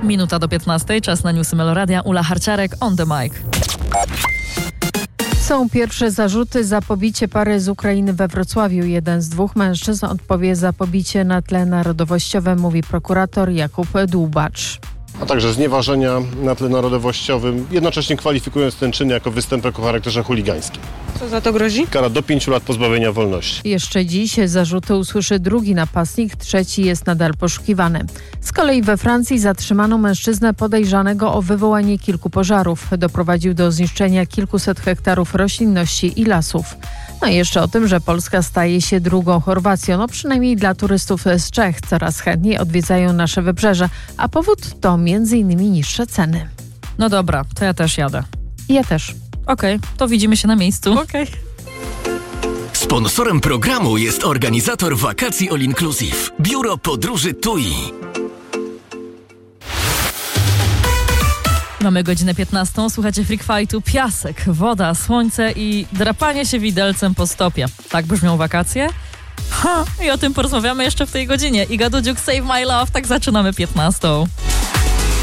Minuta do 15, czas na newsy Meloradia. Ula Harciarek on the mic. Są pierwsze zarzuty za pobicie pary z Ukrainy we Wrocławiu. Jeden z dwóch mężczyzn odpowie za pobicie na tle narodowościowym, mówi prokurator Jakub Dłubacz. A także znieważenia na tle narodowościowym, jednocześnie kwalifikując ten czyn jako występek o charakterze chuligańskim. Co za to grozi? Kara do 5 lat pozbawienia wolności. Jeszcze dziś zarzuty usłyszy drugi napastnik, trzeci jest nadal poszukiwany. Z kolei we Francji zatrzymano mężczyznę podejrzanego o wywołanie kilku pożarów. Doprowadził do zniszczenia kilkuset hektarów roślinności i lasów. No i jeszcze o tym, że Polska staje się drugą Chorwacją, no przynajmniej dla turystów z Czech. Coraz chętniej odwiedzają nasze wybrzeże, a powód to m.in. niższe ceny. No dobra, to ja też jadę. Ja też. Okej, to widzimy się na miejscu. Okej. Sponsorem programu jest organizator wakacji All Inclusive. Biuro Podróży TUI. Mamy godzinę 15, słuchacie Freak Fightu, piasek, woda, słońce i drapanie się widelcem po stopie. Tak brzmią wakacje? I o tym porozmawiamy jeszcze w tej godzinie. Iga Dudziuk, Save My Love, tak zaczynamy 15.